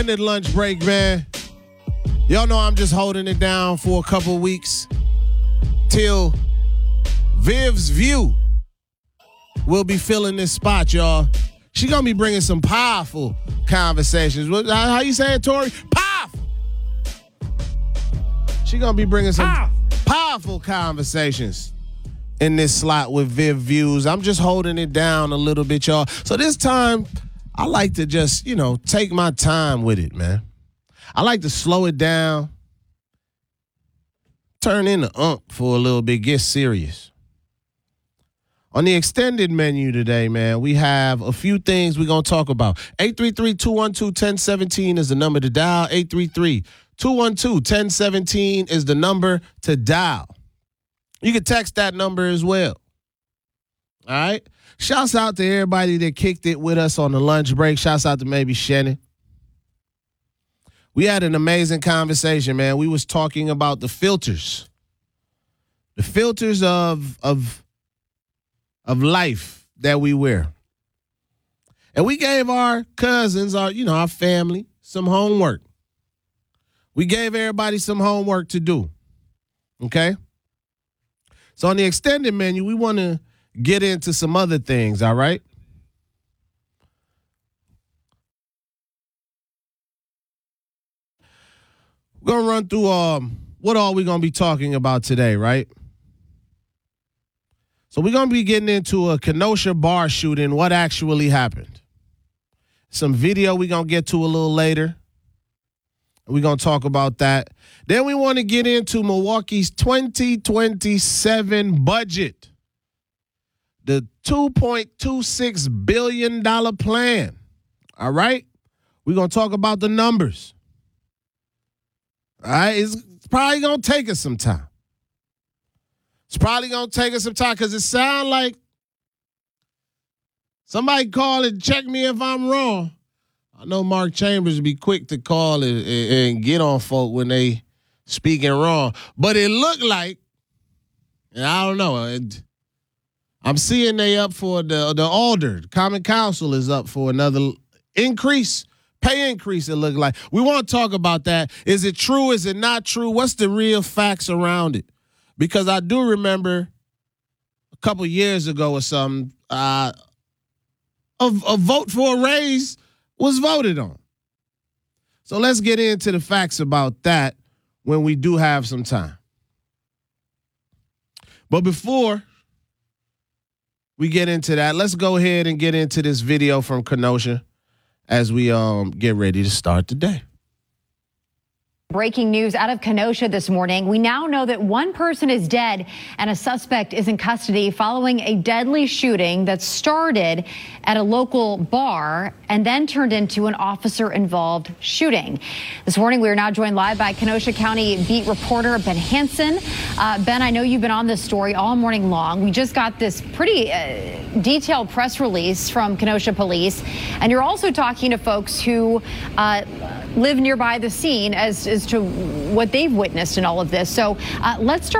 At lunch break, man. Y'all know I'm just holding it down for a couple weeks till Viv's View will be filling this spot, y'all. She gonna be bringing some powerful conversations. How you say it, Tori? Powerful. She gonna be bringing some powerful conversations in this slot with Viv Views. I'm just holding it down a little bit, y'all. So this time, I like to just, take my time with it, man. I like to slow it down, turn into for a little bit, get serious. On the extended menu today, man, we have a few things we're going to talk about. 833-212-1017 is the number to dial. 833-212-1017 is the number to dial. You can text that number as well. All right? Shouts out to everybody that kicked it with us on the lunch break. Shouts out to maybe Shannon. We had an amazing conversation, man. We was talking about the filters. The filters of life that we wear. And we gave our cousins, our family, some homework. We gave everybody some homework to do. Okay? So on the extended menu, we want to get into some other things, all right? We're going to run through what all we're going to be talking about today, right? So we're going to be getting into a Kenosha bar shooting, what actually happened. Some video we're going to get to a little later. We're going to talk about that. Then we want to get into Milwaukee's 2027 budget. The $2.26 billion plan. All right? We're going to talk about the numbers. All right? It's probably going to take us some time. It's probably going to take us some time because it sounds like somebody call and check me if I'm wrong. I know Mark Chambers would be quick to call and get on folk when they speaking wrong. But it looked like, and I don't know, I'm seeing they up for the Alder. Common Council is up for another increase, pay increase, it looked like. We want to talk about that. Is it true? Is it not true? What's the real facts around it? Because I do remember a couple years ago or something, a vote for a raise was voted on. So let's get into the facts about that when we do have some time. But before we get into that, let's go ahead and get into this video from Kenosha as we get ready to start the day. Breaking news out of Kenosha this morning. We now know that one person is dead and a suspect is in custody following a deadly shooting that started at a local bar and then turned into an officer-involved shooting. This morning, we are now joined live by Kenosha County beat reporter Ben Hansen. Ben, I know you've been on this story all morning long. We just got this pretty detailed press release from Kenosha Police, and you're also talking to folks who live nearby the scene as to what they've witnessed in all of this. So let's start